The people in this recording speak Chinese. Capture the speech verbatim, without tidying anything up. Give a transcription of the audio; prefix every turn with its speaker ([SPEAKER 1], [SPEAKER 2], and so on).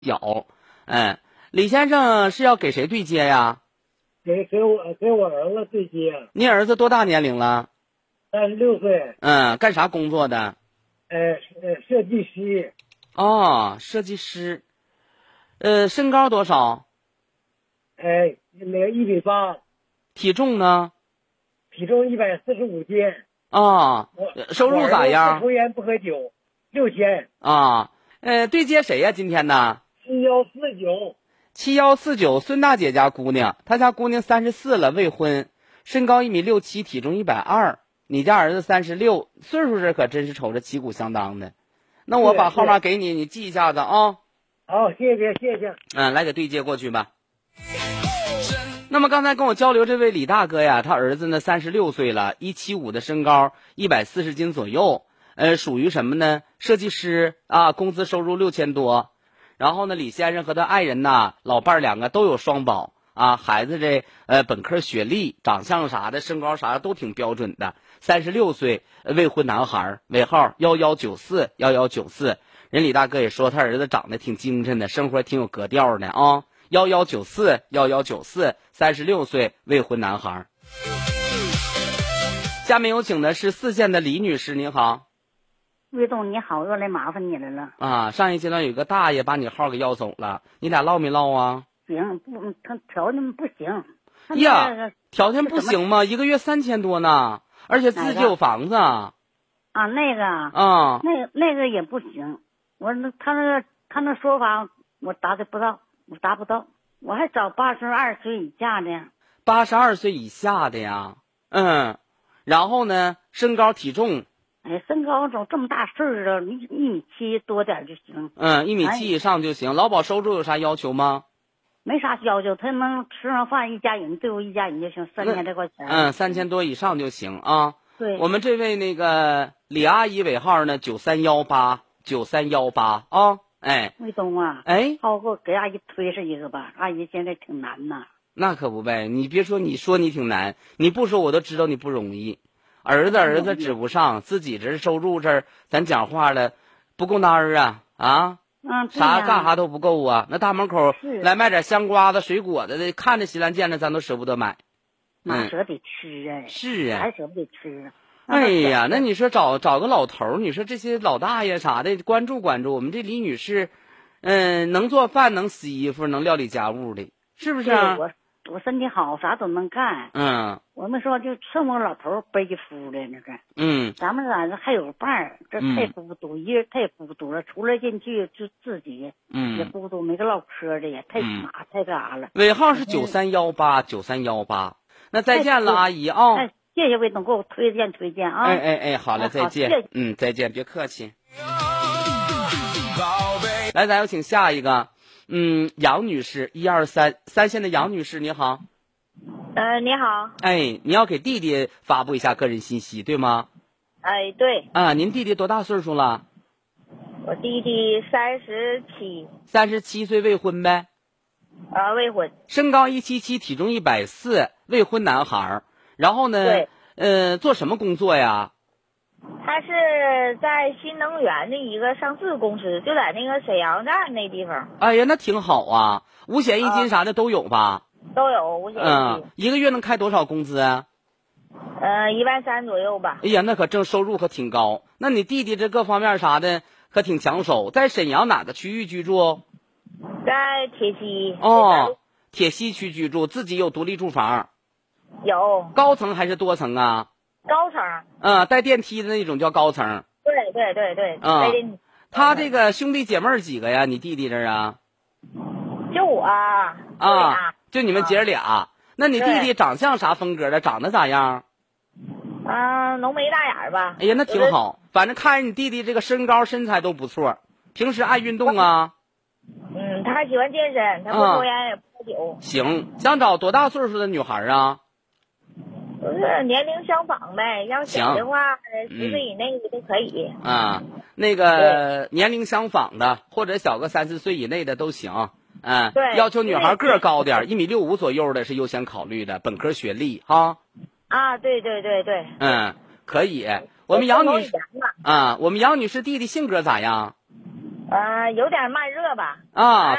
[SPEAKER 1] 小。嗯，李先生是要给谁对接呀？
[SPEAKER 2] 给给我给我儿子对接。
[SPEAKER 1] 你儿子多大年龄了？
[SPEAKER 2] 三十六岁。
[SPEAKER 1] 嗯，干啥工作的？
[SPEAKER 2] 呃呃，设计师。
[SPEAKER 1] 哦，设计师。呃，身高多少？
[SPEAKER 2] 呃，那个一米八。
[SPEAKER 1] 体重呢？
[SPEAKER 2] 体重一百四十五斤。
[SPEAKER 1] 啊、收入咋样？
[SPEAKER 2] 不抽烟不喝酒，六千。
[SPEAKER 1] 啊，呃，对接谁呀？今天呢？
[SPEAKER 2] 七幺四九。
[SPEAKER 1] 七幺四九，孙大姐家姑娘，她家姑娘三十四了，未婚，身高一米六七，体重一百二。你家儿子三十六，岁数这可真是瞅着旗鼓相当的。那我把号码给你，你记一下子啊。
[SPEAKER 2] 好，谢谢谢谢。
[SPEAKER 1] 嗯，来给对接过去吧。那么刚才跟我交流这位李大哥呀，他儿子呢三十六岁了，一七五的身高，一百四十斤左右，呃，属于什么呢？设计师啊，工资收入六千多。然后呢，李先生和他爱人呐，老伴儿两个都有双保啊，孩子这呃本科学历、长相啥的、身高啥的都挺标准的。三十六岁，未婚男孩，尾号幺幺九四幺幺九四。人李大哥也说他儿子长得挺精神的，生活挺有格调的啊。幺幺九四幺幺九四，三十六岁，未婚男孩。下面有请的是四县的李女士，您好。
[SPEAKER 3] 魏总你好，又来麻烦你来了。
[SPEAKER 1] 啊，上一阶段有个大爷把你号给要走了，你俩唠没唠啊？
[SPEAKER 3] 行，不，他条件不行。
[SPEAKER 1] 呀，条件不行吗？一个月三千多呢，而且自己有房子。
[SPEAKER 3] 啊，那个
[SPEAKER 1] 啊，
[SPEAKER 3] 那那个也不行。我那他那个他那说法我达的不到，我达不到。我还找八十二岁以下的。
[SPEAKER 1] 八十二岁以下的呀，嗯，然后呢，身高体重。
[SPEAKER 3] 哎，身高走这么大岁数了，一一米七多点就行。
[SPEAKER 1] 嗯，一米七以上就行。劳保收入有啥要求吗？
[SPEAKER 3] 没啥要求，他们吃上饭一家人对付一家人就行，三千多块钱。
[SPEAKER 1] 嗯，三千多以上就行啊。
[SPEAKER 3] 对，
[SPEAKER 1] 我们这位那个李阿姨尾号呢九三幺八九三幺八啊，哎，
[SPEAKER 3] 魏东啊，
[SPEAKER 1] 哎，
[SPEAKER 3] 好给我给阿姨推上一个吧，阿姨现在挺难呐。
[SPEAKER 1] 那可不呗，你别说你说你挺难，你不说我都知道你不容易。儿子儿子指不上，自己这收入这儿，咱讲话了，不够单儿啊啊！
[SPEAKER 3] 嗯，
[SPEAKER 1] 啥干啥都不够啊！那大门口
[SPEAKER 3] 是
[SPEAKER 1] 来卖点香瓜子、水果子的，看着稀烂见着，咱都舍不得买。
[SPEAKER 3] 哪舍得吃啊？
[SPEAKER 1] 是啊，
[SPEAKER 3] 还舍不得吃。
[SPEAKER 1] 哎呀，那你说找找个老头儿，你说这些老大爷啥的，关注关注我们这李女士，嗯，能做饭，能洗衣服，能料理家务的，是不是啊？
[SPEAKER 3] 我我身体好，啥都能干。
[SPEAKER 1] 嗯，
[SPEAKER 3] 我们说就剩我老头背夫的那个。
[SPEAKER 1] 嗯，
[SPEAKER 3] 咱们俩还有个伴儿，这太孤独，一人太孤独了，出来进去就自己，
[SPEAKER 1] 嗯，
[SPEAKER 3] 也孤独，没个唠嗑的，也太麻、嗯、太干啥了。
[SPEAKER 1] 尾号是九三幺八九三幺八，那再见了，阿姨啊、哦！
[SPEAKER 3] 哎，谢谢魏总给我推荐推荐啊！
[SPEAKER 1] 哎哎哎，好了，再见。
[SPEAKER 3] 哎、
[SPEAKER 1] 嗯，再见，别客气。来，咱有请下一个。嗯，杨女士，一二三，三线的杨女士，你好。
[SPEAKER 4] 呃，你好。
[SPEAKER 1] 哎，你要给弟弟发布一下个人信息，对吗？
[SPEAKER 4] 哎，对。
[SPEAKER 1] 啊，您弟弟多大岁数了？
[SPEAKER 4] 我弟弟三十七。
[SPEAKER 1] 三十七岁，未婚呗？
[SPEAKER 4] 啊，未婚。
[SPEAKER 1] 身高一七七，体重一百四，未婚男孩。然后呢？
[SPEAKER 4] 对。
[SPEAKER 1] 呃，做什么工作呀？
[SPEAKER 4] 他是在新能源的一个上市公司，就在那个沈阳站那地方。
[SPEAKER 1] 哎呀，那挺好啊，五险一金啥的都有吧？
[SPEAKER 4] 啊、都有五险一金。
[SPEAKER 1] 嗯，一个月能开多少工资啊？
[SPEAKER 4] 呃，一万三左右吧。
[SPEAKER 1] 哎呀，那可挣收入可挺高。那你弟弟这各方面啥的可挺抢手，在沈阳哪个区域居住？
[SPEAKER 4] 在铁西。
[SPEAKER 1] 哦，铁西区居住，自己有独立住房。
[SPEAKER 4] 有。
[SPEAKER 1] 高层还是多层啊？
[SPEAKER 4] 高层。
[SPEAKER 1] 嗯，带电梯的那种叫高层。
[SPEAKER 4] 对对对对。
[SPEAKER 1] 嗯。
[SPEAKER 4] 带电梯。
[SPEAKER 1] 他这个兄弟姐妹几个呀？你弟弟这儿啊？
[SPEAKER 4] 就我。
[SPEAKER 1] 啊，就你们姐俩。啊、那你弟弟长相啥风格的？长得咋样？
[SPEAKER 4] 嗯、呃，浓眉大眼吧。
[SPEAKER 1] 哎呀，那挺好。反正看着你弟弟这个身高身材都不错。平时爱运动啊？
[SPEAKER 4] 嗯，他喜欢健身，他不抽烟、嗯、也不喝酒。
[SPEAKER 1] 行，想找多大岁数的女孩啊？
[SPEAKER 4] 不是年龄相仿呗，要小的话，十岁以内的都可以。
[SPEAKER 1] 嗯、啊，那个年龄相仿的，或者小个三四岁以内的都行。嗯，
[SPEAKER 4] 对，
[SPEAKER 1] 要求女孩个儿高点，一米六五左右的是优先考虑的，本科学历哈。
[SPEAKER 4] 啊，对对对对。
[SPEAKER 1] 嗯，可以。我们杨女士啊，我们杨女士弟弟性格咋样？
[SPEAKER 4] 呃，有点慢热吧。
[SPEAKER 1] 啊。